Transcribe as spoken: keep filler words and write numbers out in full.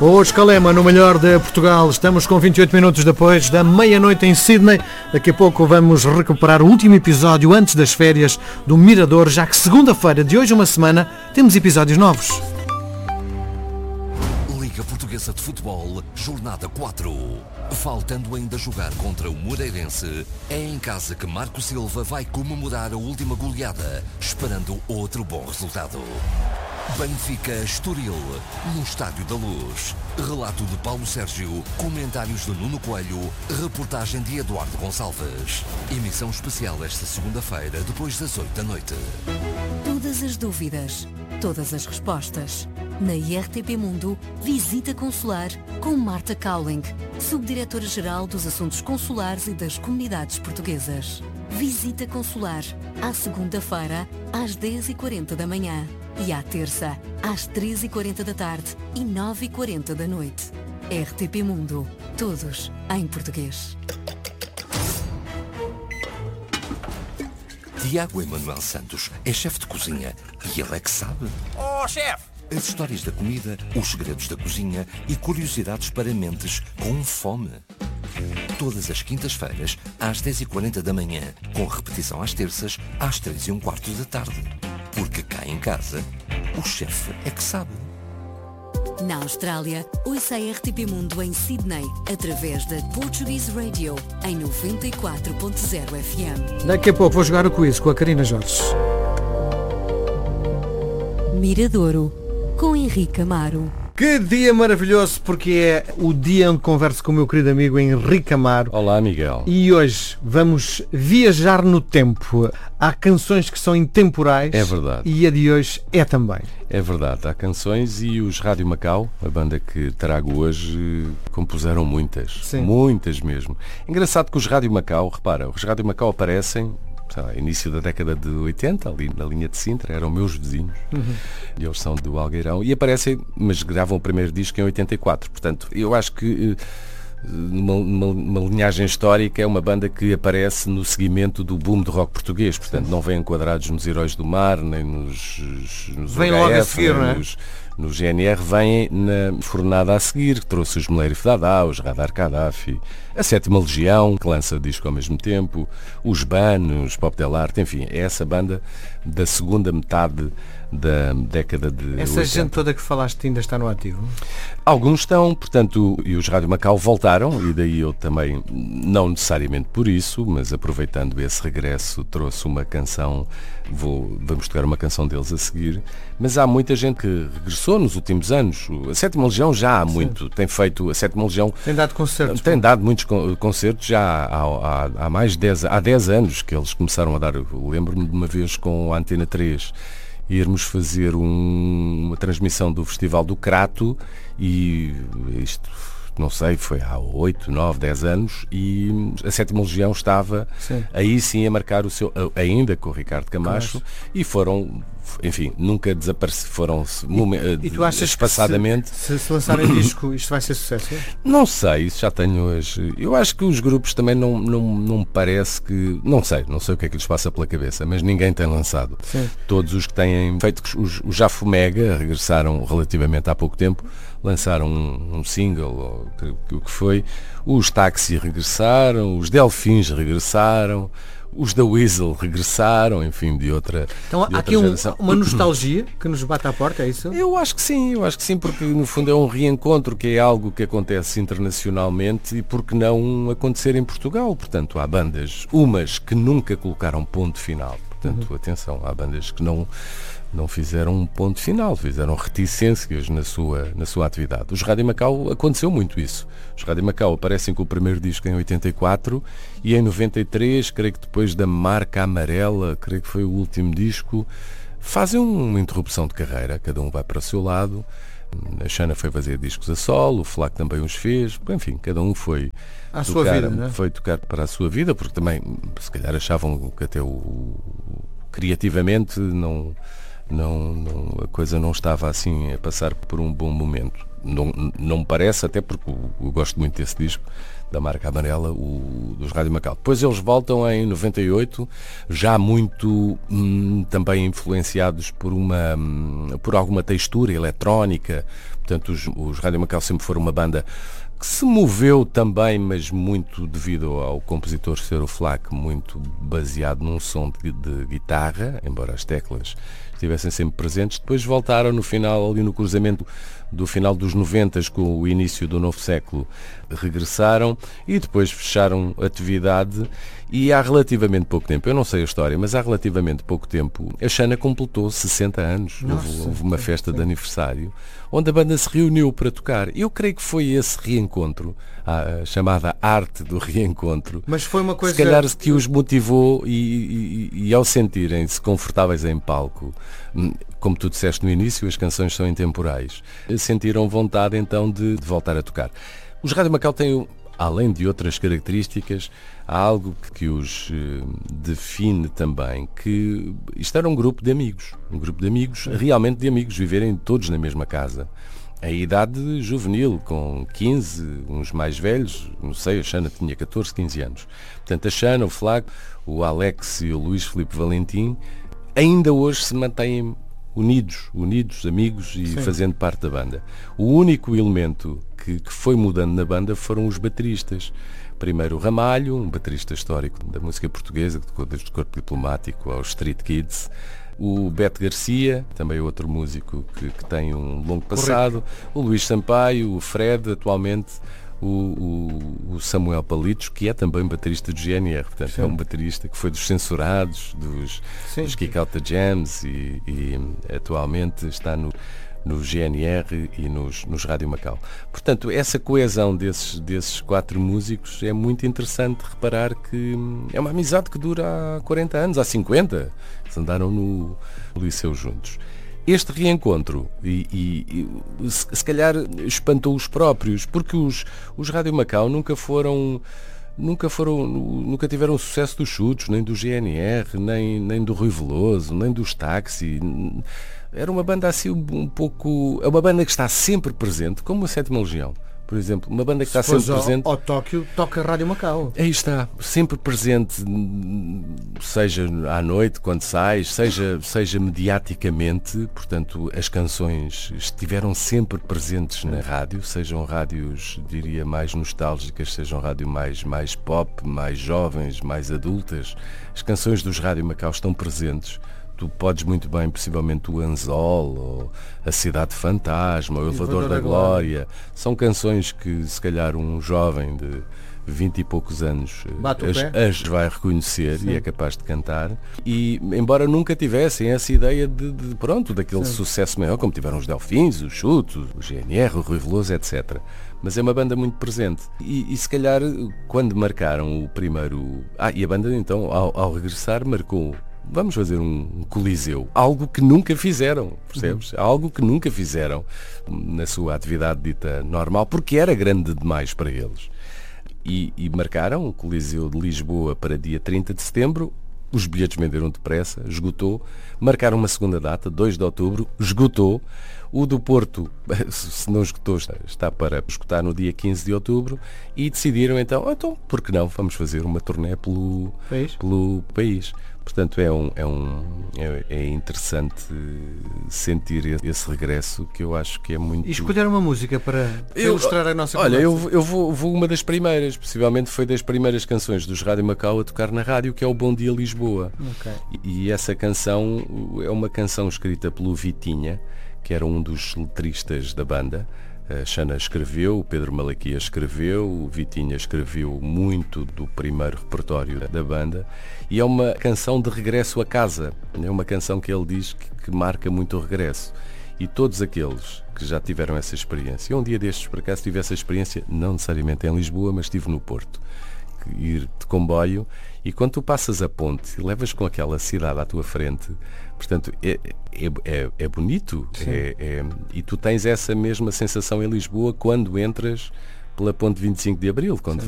O Escalema no melhor de Portugal. Estamos com vinte e oito minutos depois da meia-noite em Sydney. Daqui a pouco vamos recuperar o último episódio antes das férias do Mirador, já que segunda-feira de hoje uma semana temos episódios novos. Liga Portuguesa de Futebol, Jornada quatro. Faltando ainda jogar contra o Moreirense, é em casa que Marco Silva vai comemorar a última goleada, esperando outro bom resultado. Benfica Estoril, no Estádio da Luz. Relato de Paulo Sérgio, comentários de Nuno Coelho, reportagem de Eduardo Gonçalves. Emissão especial esta segunda-feira, depois das oito da noite. Todas as dúvidas, todas as respostas. Na I R T P Mundo, Visita Consular com Marta Cowling, Subdiretora-Geral dos Assuntos Consulares e das Comunidades Portuguesas. Visita Consular, à segunda-feira, às dez e quarenta da manhã. E à terça, às três e quarenta da tarde e nove e quarenta da noite. R T P Mundo. Todos em português. Tiago Emanuel Santos é chefe de cozinha e ele é que sabe. Oh, chefe! As histórias da comida, os segredos da cozinha e curiosidades para mentes com fome. Todas as quintas-feiras, às dez e quarenta da manhã, com repetição às terças, às três e um quarto da tarde. Porque cá em casa, o chefe é que sabe. Na Austrália, ouça a R T P Mundo em Sydney, através da Portuguese Radio, em noventa e quatro ponto zero F M. Daqui a pouco vou jogar o quiz com a Karina Jorge. Miradouro, com Henrique Amaro. Que dia maravilhoso, porque é o dia onde converso com o meu querido amigo Henrique Amaro. Olá, Miguel. E hoje vamos viajar no tempo. Há canções que são intemporais. É verdade. E a de hoje é também. É verdade. Há canções e os Rádio Macau, a banda que trago hoje, compuseram muitas. Sim. Muitas mesmo. Engraçado que os Rádio Macau, repara, os Rádio Macau aparecem... Lá, início da década de oitenta, ali na linha de Sintra, eram meus vizinhos, uhum. E eles são do Algueirão, e aparecem, mas gravam o primeiro disco em oitenta e quatro, portanto, eu acho que numa, numa, numa linhagem histórica é uma banda que aparece no seguimento do boom do rock português, portanto, não vêm enquadrados nos Heróis do Mar, nem nos, nos vem U H F, logo a seguir, não é? nos, no G N R, vêm na fornada a seguir, que trouxe os Melerif Dadá, os Radar Gaddafi, a Sétima Legião, que lança disco ao mesmo tempo, os Ban, os Pop Del Arte, enfim, é essa banda da segunda metade da década de Essa oitenta. gente toda que falaste ainda está no ativo? Alguns estão, portanto, e os Rádio Macau voltaram, e daí eu também, não necessariamente por isso, mas aproveitando esse regresso, trouxe uma canção, vou, vamos tocar uma canção deles a seguir, mas há muita gente que regressou nos últimos anos. A Sétima Legião já há muito, Sim. tem feito, a Sétima Legião... Tem dado concertos. Tem dado muitos concertos já há, há, há mais de dez, há dez anos que eles começaram a dar. Eu lembro-me de uma vez com a Antena três irmos fazer um, uma transmissão do Festival do Crato, e isto, não sei, foi há oito, nove, dez anos, e a Sétima Legião estava sim. aí sim a marcar o seu, ainda com o Ricardo Camacho, Camacho. E foram, enfim, nunca desapareceram, foram e, e tu achas espaçadamente. Que se, se lançarem disco, isto vai ser sucesso? Não sei, isso já tenho hoje. Eu acho que os grupos também não, não, não me parece que. Não sei, não sei o que é que lhes passa pela cabeça, mas ninguém tem lançado. Sim. Todos os que têm feito, os, os Jafomega regressaram relativamente há pouco tempo, lançaram um, um single, o que foi. Os Táxi regressaram, os Delfins regressaram. Os da Weasel regressaram, enfim, de outra Então de há outra aqui um, geração. uma nostalgia que nos bate à porta, é isso? Eu acho que sim, eu acho que sim, porque no fundo é um reencontro, que é algo que acontece internacionalmente e porque não acontecer em Portugal. Portanto, há bandas, umas que nunca colocaram ponto final. Portanto, uhum. atenção, há bandas que não, não fizeram um ponto final, fizeram reticências na sua, na sua atividade. Os Rádio Macau aconteceu muito isso. Os Rádio Macau aparecem com o primeiro disco em oitenta e quatro e em noventa e três, creio que depois da Marca Amarela, creio que foi o último disco, fazem uma interrupção de carreira, cada um vai para o seu lado. A Xana foi fazer discos a solo, o Flaco também os fez, enfim, cada um foi à tocar, sua vida, não é? Foi tocar para a sua vida, porque também se calhar achavam que até o criativamente não, não, não, a coisa não estava assim a passar por um bom momento. Não, não me parece, até porque eu, eu gosto muito desse disco, da Marca Amarela, o, dos Rádio Macau. Depois eles voltam em noventa e oito, já muito hum, também influenciados por, uma, hum, por alguma textura eletrónica. Portanto, Portanto, os, os Rádio Macau sempre foram uma banda que se moveu também, mas muito devido ao compositor ser o Flaco, muito baseado num som de, de guitarra, embora as teclas estivessem sempre presentes. Depois voltaram no final, ali no cruzamento do final dos noventas com o início do novo século, regressaram e depois fecharam atividade. E há relativamente pouco tempo, eu não sei a história, mas há relativamente pouco tempo, a Xana completou sessenta anos. Nossa, houve, houve uma festa sim. de aniversário, onde a banda se reuniu para tocar. Eu creio que foi esse reencontro, a, a chamada arte do reencontro, Mas foi uma coisa... se calhar que os motivou e, e, e ao sentirem-se confortáveis em palco, como tu disseste no início, as canções são intemporais, sentiram vontade então de, de voltar a tocar. Os Rádio Macau têm, além de outras características, há algo que, que os eh, define também, que isto era um grupo de amigos, um grupo de amigos, realmente de amigos, viverem todos na mesma casa. A idade juvenil, com quinze, uns mais velhos, não sei, a Xana tinha catorze, quinze anos. Portanto, a Xana, o Flaco, o Alex e o Luís Filipe Valentim, ainda hoje se mantêm unidos, unidos, amigos e Sim. fazendo parte da banda. O único elemento que, que foi mudando na banda foram os bateristas. Primeiro o Ramalho, um baterista histórico da música portuguesa, que tocou desde o Corpo Diplomático aos Street Kids. O Beto Garcia, também outro músico que, que tem um longo passado. Correto. O Luís Sampaio, o Fred, atualmente o, o, o Samuel Palitos, que é também baterista do G N R. Portanto, Sim. é um baterista que foi dos censurados, dos, dos Kick Out the Jams e, e atualmente está no... no G N R e nos, nos Rádio Macau. Portanto, essa coesão desses, desses quatro músicos é muito interessante reparar que é uma amizade que dura há quarenta anos, há cinquenta. Eles andaram no liceu juntos. Este reencontro, e, e, e se, se calhar espantou os próprios, porque os, os Rádio Macau nunca foram... Nunca foram, nunca tiveram o sucesso dos Chutos, nem do G N R, nem, nem do Rui Veloso, nem dos Táxi. Era uma banda assim um pouco... É uma banda que está sempre presente, como a Sétima Legião, por exemplo. Uma banda que está sempre ao, presente. ao Tóquio, toca Rádio Macau. Aí está, sempre presente, seja à noite, quando sais, seja, seja mediaticamente. Portanto, as canções estiveram sempre presentes na rádio, sejam rádios, diria, mais nostálgicas, sejam rádios mais, mais pop, mais jovens, mais adultas. As canções dos Rádio Macau estão presentes. Tu podes muito bem, possivelmente o Anzol, ou a Cidade Fantasma, ou o Elevador da Glória. São canções que se calhar um jovem de vinte e poucos anos as, as vai reconhecer. Sim. E é capaz de cantar. E embora nunca tivessem essa ideia de, de pronto, daquele Sim. sucesso maior, como tiveram os Delfins, os Chutos, o G N R, o Rui Veloso, etcétera. Mas é uma banda muito presente. E, e se calhar quando marcaram o primeiro... Ah, e a banda então, ao, ao regressar, marcou... Vamos fazer um coliseu. Algo que nunca fizeram, percebes? Algo que nunca fizeram na sua atividade dita normal, porque era grande demais para eles. E, e marcaram o Coliseu de Lisboa para dia trinta de setembro. Os bilhetes venderam depressa, esgotou. Marcaram uma segunda data, dois de outubro, esgotou. O do Porto, se não esgotou, está para esgotar no dia quinze de outubro. E decidiram então, então, por que não? Vamos fazer uma turnê pelo país. Pelo país. Portanto, é, um, é, um, é, é interessante sentir esse regresso, que eu acho que é muito... E escolher uma música para, para eu, ilustrar a nossa olha, conversa. eu, eu vou, vou uma das primeiras, possivelmente foi das primeiras canções dos Rádio Macau a tocar na rádio, que é o Bom Dia Lisboa. Okay. E, e essa canção é uma canção escrita pelo Vitinha, que era um dos letristas da banda. A Xana escreveu, o Pedro Malaquia escreveu, o Vitinha escreveu muito do primeiro repertório da banda, e é uma canção de regresso a casa. É uma canção que ele diz que, que marca muito o regresso. E todos aqueles que já tiveram essa experiência, um dia destes, por acaso, tive essa experiência, não necessariamente em Lisboa, mas estive no Porto, ir de comboio, e quando tu passas a ponte e levas com aquela cidade à tua frente, portanto, é, é, é, é bonito, é, é, e tu tens essa mesma sensação em Lisboa quando entras pela ponte vinte e cinco de Abril, quando